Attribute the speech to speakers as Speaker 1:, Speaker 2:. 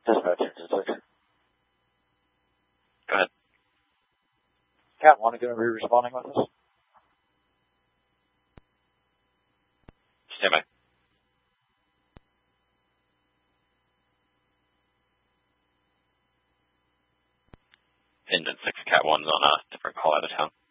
Speaker 1: Dispatch, 6.
Speaker 2: Go ahead.
Speaker 1: Cat 1 going to be responding with us?
Speaker 2: Stand by. Engine 6, Cat 1's on a different call out of town.